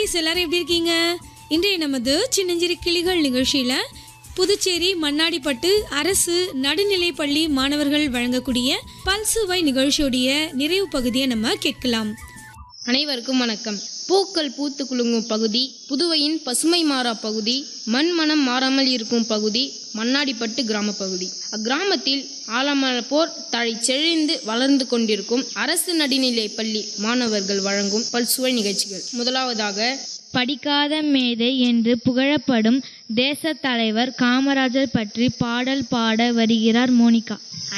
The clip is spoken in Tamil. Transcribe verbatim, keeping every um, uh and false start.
குட்டீஸ் எல்லாரும் எப்படி இருக்கீங்க? இன்றைய நமது சின்னஞ்சிறு கிளிகள் நிகழ்ச்சியில புதுச்சேரி மண்ணாடிப்பட்டு அரசு நடுநிலைப்பள்ளி மாணவர்கள் வழங்கக்கூடிய பல்சுவை நிகழ்ச்சியுடைய நிறைவு பகுதியை நம்ம கேட்கலாம். அனைவருக்கும் வணக்கம். பூக்கள் பூத்து குலுங்கும் பகுதி, புதுவையின் பசுமை மாறா பகுதி, மண் மனம் மாறாமல் இருக்கும் பகுதி மண்ணாடிப்பட்டு கிராம பகுதி. அக்கிராமத்தில் ஆலமரப்போர் தழை செழிந்து வளர்ந்து கொண்டிருக்கும் அரசு நடுநிலை பள்ளி மாணவர்கள் வழங்கும் பல்சுவை நிகழ்ச்சிகள். முதலாவதாக, படிக்காத மேதை என்று புகழப்படும் தேச தலைவர் காமராஜர் பற்றி பாடல் பாட வருகிறார் மோனிகா.